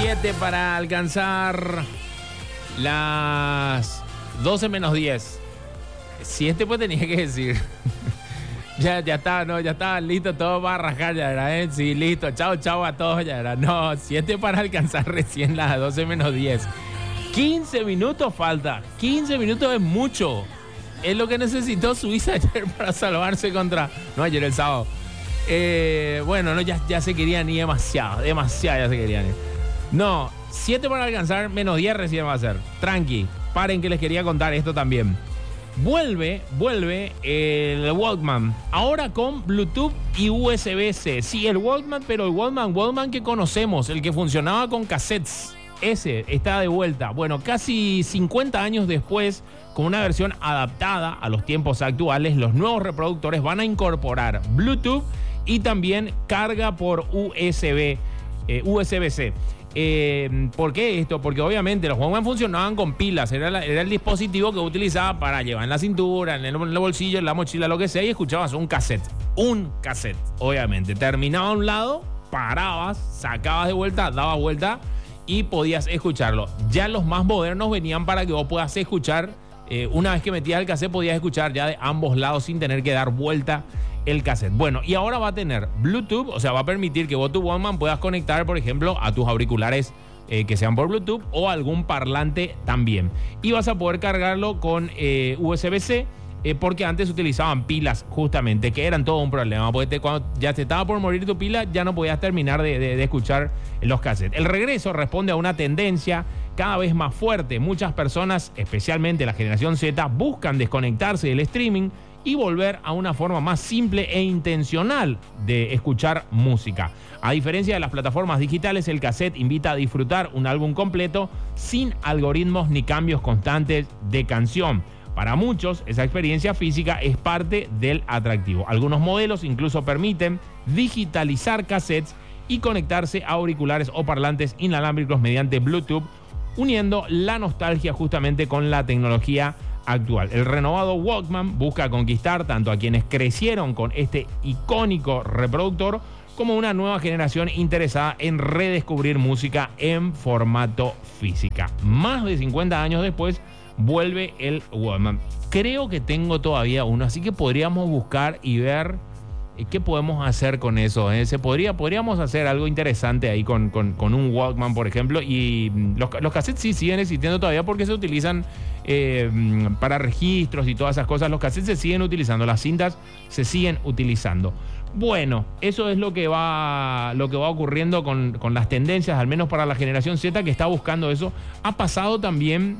7 para alcanzar las 12 menos 10. 7 pues tenía que decir. Ya está, no, ya está listo todo para rajar, ya era, Sí, listo, chao a todos, ya era. No, 7 para alcanzar recién las 12 menos 10. 15 minutos falta. 15 minutos es mucho. Es lo que necesitó Suiza ayer para salvarse contra... No, ayer el sábado. Bueno, no, ya se querían ir demasiado ya se querían ir. No, 7 para alcanzar, menos 10 recién va a ser. Tranqui, paren que les quería contar esto también. Vuelve el Walkman, ahora con Bluetooth y USB-C. Sí, el Walkman, pero el Walkman que conocemos, el que funcionaba con cassettes. Ese está de vuelta. Bueno, casi 50 años después, con una versión adaptada a los tiempos actuales, los nuevos reproductores van a incorporar Bluetooth y también carga por USB-C. ¿Por qué esto? Porque obviamente los Walkman funcionaban con pilas. Era el dispositivo que utilizaba para llevar en la cintura, en el bolsillo, en la mochila, lo que sea, y escuchabas un cassette. Un cassette, obviamente. Terminaba a un lado, parabas, sacabas de vuelta, dabas vuelta y podías escucharlo. Ya los más modernos venían para que vos puedas escuchar. Una vez que metías el cassette podías escuchar ya de ambos lados sin tener que dar vuelta el cassette. Bueno, y ahora va a tener Bluetooth, o sea, va a permitir que vos tu Walkman puedas conectar, por ejemplo, a tus auriculares que sean por Bluetooth o algún parlante también. Y vas a poder cargarlo con USB-C, porque antes utilizaban pilas justamente, que eran todo un problema, porque cuando ya te estaba por morir tu pila, ya no podías terminar de escuchar los cassettes. El regreso responde a una tendencia cada vez más fuerte. Muchas personas, especialmente la generación Z, buscan desconectarse del streaming y volver a una forma más simple e intencional de escuchar música. A diferencia de las plataformas digitales, el cassette invita a disfrutar un álbum completo sin algoritmos ni cambios constantes de canción. Para muchos, esa experiencia física es parte del atractivo. Algunos modelos incluso permiten digitalizar cassettes y conectarse a auriculares o parlantes inalámbricos mediante Bluetooth, uniendo la nostalgia justamente con la tecnología actual. El renovado Walkman busca conquistar tanto a quienes crecieron con este icónico reproductor como una nueva generación interesada en redescubrir música en formato física. Más de 50 años después, vuelve el Walkman. Creo que tengo todavía uno, así que podríamos buscar y ver qué podemos hacer con eso. Podríamos hacer algo interesante ahí con un Walkman, por ejemplo. Y los cassettes sí siguen existiendo todavía porque se utilizan para registros y todas esas cosas. Los cassettes se siguen utilizando, las cintas se siguen utilizando. Bueno, eso es lo que va ocurriendo con las tendencias, al menos para la generación Z que está buscando eso. Ha pasado también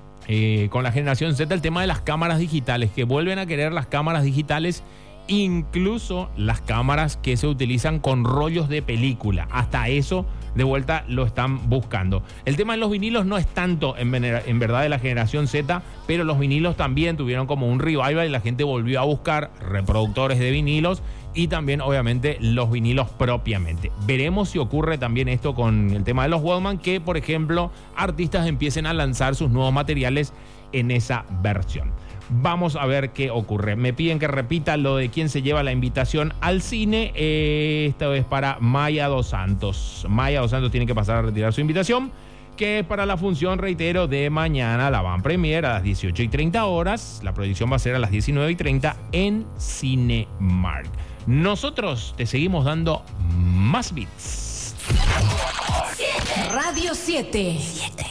con la generación Z el tema de las cámaras digitales, que vuelven a querer las cámaras digitales, incluso las cámaras que se utilizan con rollos de película. Hasta eso de vuelta lo están buscando. El tema de los vinilos no es tanto en verdad de la generación Z, pero los vinilos también tuvieron como un revival y la gente volvió a buscar reproductores de vinilos y también obviamente los vinilos propiamente. Veremos si ocurre también esto con el tema de los Walkman, que por ejemplo artistas empiecen a lanzar sus nuevos materiales en esa versión. Vamos a ver qué ocurre. Me piden que repita lo de quién se lleva la invitación al cine. Esta es para Maya Dos Santos. Maya Dos Santos tiene que pasar a retirar su invitación, que es para la función, reitero, de mañana, la van premier a las 18:30 horas. La proyección va a ser a las 19:30 en Cinemark. Nosotros te seguimos dando más beats. Radio 7.